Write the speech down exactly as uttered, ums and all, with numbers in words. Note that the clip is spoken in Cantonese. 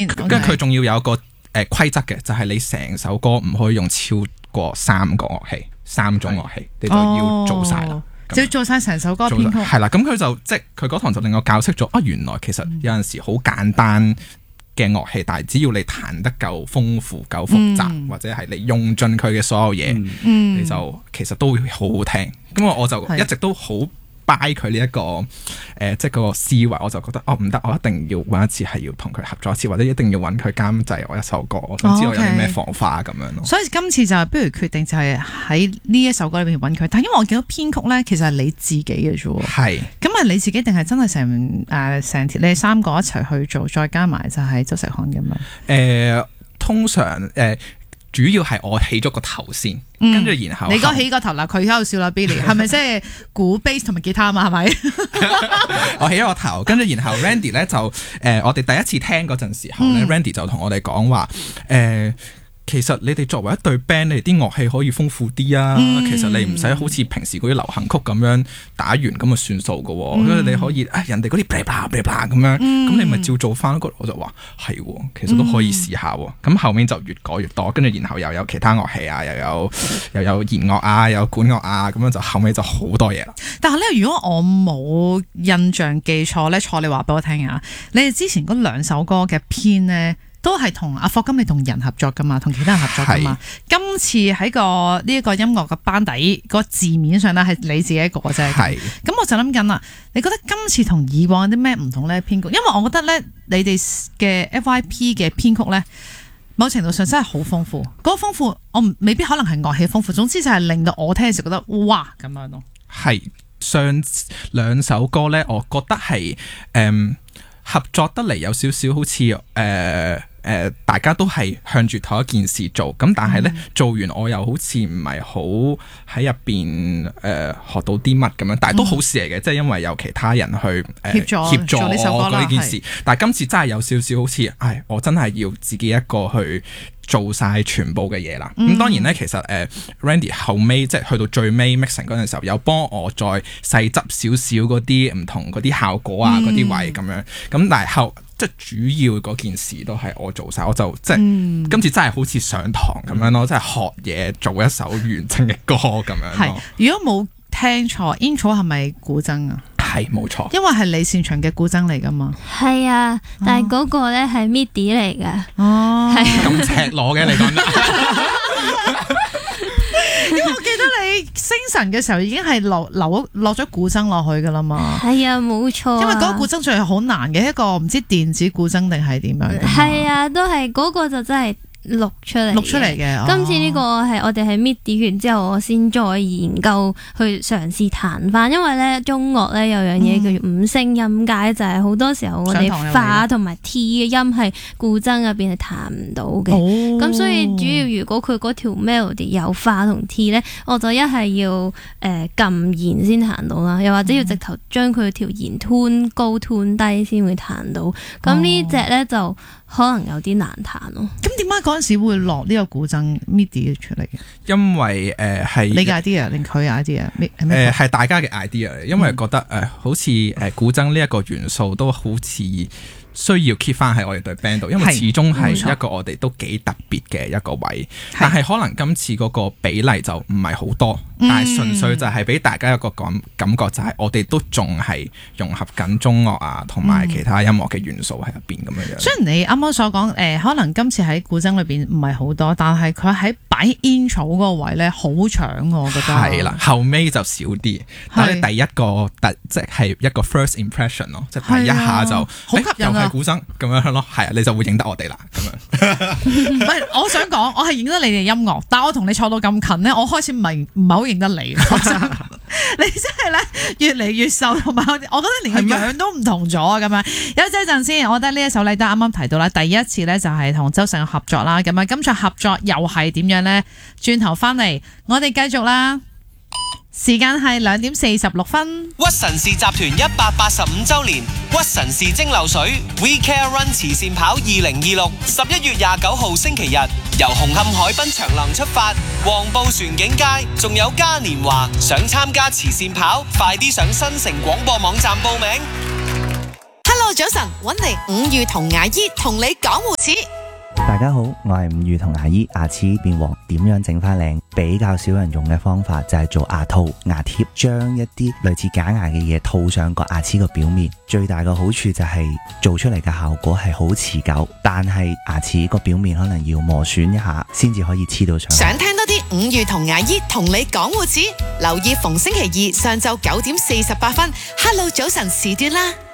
先， 跟住佢仲要有一個誒規則嘅，就係、是、你成首歌唔可以用超過三個樂器，三種樂器，你就要做晒啦。哦就要做晒成首歌編曲， 係啦，咁佢就即係佢嗰堂就令我教識咗啊，原來其實有陣時好簡單嘅樂器，但係只要你彈得夠豐富、夠複雜，嗯、或者係你用盡佢嘅所有嘢，嗯、你就其實都會好好聽。咁我就一直都好 buy 佢呢一個誒、呃，即係個思維，我就覺得哦唔得，我一定要揾一次係要同佢合作一次，或者一定要揾佢監製我一首歌，我想知道有啲咩火花咁樣咯。 所以今次就不如決定就係喺呢一首歌裏邊揾佢，但因為我見到編曲咧，其實係你自己嘅啫喎。係。咁係你自己定係真係成誒成條你哋三個一齊去做，再加埋就係周石漢咁樣？誒、 呃，通常誒。呃主要係我起咗個頭先，跟住、嗯、然後你講起個頭啦，佢喺度笑啦 ，Billy 係咪即係鼓 bass 同埋吉他嘛？係咪？ 我起咗個頭，跟住然後 Randy 咧就誒、呃，我哋第一次聽嗰陣時候咧、嗯、，Randy 就同我哋講話誒。呃其實你哋作為一隊 band，你哋啲樂器可以豐富啲啊！嗯、其實你唔使好似平時嗰啲流行曲咁樣打完咁就算數㗎喎，因為、嗯、你可以啊人哋嗰啲 blah blah blah blah 咁樣，咁、嗯、你咪照做翻嗰。我就話係喎，其實都可以試下喎。咁、嗯、後面就越改越多，跟住然後又有其他樂器啊，又有又有弦樂啊，又有管樂啊，咁樣就後尾就好多嘢啦。 但係咧，如果我冇印象記錯咧，錯你話俾我聽啊！你哋之前嗰兩首歌嘅編咧，都係同阿霍金你同人合作噶嘛，同其他人合作噶嘛。是今次喺個呢一個音樂嘅班底個字面上咧係你自己一個啫。係是。咁我就諗緊啦，你覺得今次同以往有啲咩唔同咧編曲？因為我覺得咧，你哋嘅 F Y P 嘅編曲咧，某程度上真係好豐富。嗰、那個豐富，我未必可能係樂器豐富，總之就係令到我聽嘅時候覺得哇咁樣咯。 係上兩首歌咧，我覺得係誒、嗯、合作得嚟有少少好似誒。呃誒、呃，大家都係向住同一件事做，咁但係咧、嗯、做完我又好似唔係好喺入邊誒學到啲乜咁樣，但係都好事嚟嘅，即係、嗯、因為有其他人去誒、呃、協助協助我呢件事。但係今次真係有少少好似，唉，我真係要自己一個去做晒全部嘅嘢啦。咁、嗯、當然咧，其實誒、呃、Randy 後尾即係去到最尾 mixing 嗰陣時候，有幫我再細執少少嗰啲唔同嗰啲效果啊，嗰啲、嗯、位咁樣。咁但係後即係主要嗰件事都係我做晒，我就即係、嗯、今次真係好似上堂咁樣咯，即係學嘢做一首完整嘅歌咁樣。係， 如果冇聽錯 intro 係咪古箏啊？ 係冇錯， 因為係你擅長嘅古箏嚟噶嘛。 係啊，但係嗰個咧係 midi 嚟噶。 哦， 係咁赤裸嘅你講得。 因為我記得你星辰嘅時候已經係落落落咗古箏落去噶啦嘛。 係啊，冇錯。 因為嗰個古箏仲係好難嘅一個唔知電子古箏定係點樣。 係啊，都係嗰個就真係錄出嚟， 錄出嚟嘅。 今次呢個係我哋係 midi 完之後，我先再研究去嘗試彈翻。因為咧中樂咧有樣嘢叫做五聲音階，嗯、就係好多時候我哋化同埋 T 嘅音係古箏入邊係彈唔到嘅。咁、哦、所以主要如果佢嗰條 melody 有化同 T 咧，我就一係要誒撳弦先彈到啦，又或者要直頭將佢條弦 tune 高 tune 低先會彈到。咁呢隻咧就可能有啲難彈咯。 咁點解嗰陣時會落呢個古箏 midi 出嚟嘅？ 因為誒係、呃、你嘅 idea 定佢嘅 idea？ 誒係大家嘅 idea，因為覺得誒、嗯呃、好似誒古箏呢一個元素都好似需要 keep 翻喺我哋隊 band 度，因為始終係一個我哋都幾特別嘅一個位。但係可能今次嗰個比例就唔係好多，嗯、但係純粹就係俾大家一個感感覺，就係我哋都仲係融合緊中樂啊，同埋其他音樂嘅元素喺入邊咁樣樣。 雖然你啱啱所講誒、呃，可能今次喺古箏裏邊唔係好多，但係佢喺擺 intro 嗰個位咧好搶，我覺得係啦，後尾就少啲。但係第一個第即係一個 first impression 咯，即係第一下就好吸引啊！ 古箏咁樣咯，係啊，你就會認得我哋啦，咁樣。 唔係，我想講，我係認得你哋音樂，但係我同你坐到咁近咧，我開始唔係唔係好認得你。你真係咧越嚟越瘦，同埋我覺得連個樣都唔同咗啊！咁樣休息一陣先，我覺得呢一首咧都啱啱提到啦，第一次咧就係同周成合作啦，咁啊，今次合作又係點樣咧？轉頭翻嚟，我哋繼續啦。時間係兩點四十六分。 屈臣氏集團一百八十五周年，屈臣氏蒸餾水 We Care Run 慈善跑二零二六，十一月廿九號星期日，由紅磡海濱長廊出發，黃埔船景街，仲有嘉年華。想參加慈善跑，快啲上新城廣播網站報名。 Hello 早晨，揾嚟五月同牙醫同你講護齒。 大家好，我係五月同牙醫。牙齒變黃點樣整翻靚？比較少人用嘅方法就係做牙套、牙貼，將一啲類似假牙嘅嘢套上個牙齒個表面。最大嘅好處就係做出嚟嘅效果係好持久，但係牙齒個表面可能要磨損一下先至可以黐到上去。 想聽多啲五月同牙醫同你講護齒，留意逢星期二上晝九點四十八分，Hello 早晨時段啦。